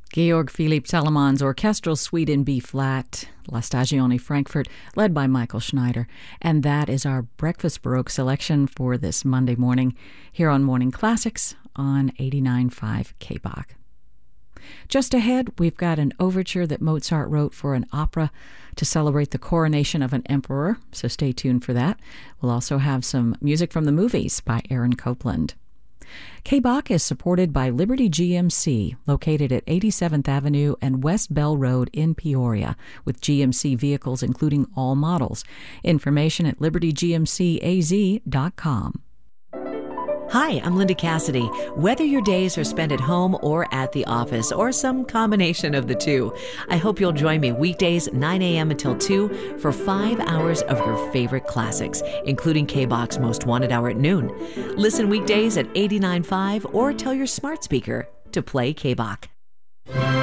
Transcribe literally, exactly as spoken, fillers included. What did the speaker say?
Georg Philipp Telemann's Orchestral Suite in B-flat, La Stagione Frankfurt, led by Michael Schneider. And that is our Breakfast Baroque selection for this Monday morning here on Morning Classics on eighty-nine point five K B O C. Just ahead, we've got an overture that Mozart wrote for an opera to celebrate the coronation of an emperor, so stay tuned for that. We'll also have some music from the movies by Aaron Copland. K B O C is supported by Liberty G M C, located at eighty-seventh Avenue and West Bell Road in Peoria, with G M C vehicles including all models. Information at liberty g m c a z dot com. Hi, I'm Linda Cassidy. Whether your days are spent at home or at the office, or some combination of the two, I hope you'll join me weekdays nine a.m. until two for five hours of your favorite classics, including K B O C's Most Wanted Hour at noon. Listen weekdays at eighty-nine point five or tell your smart speaker to play K B O C.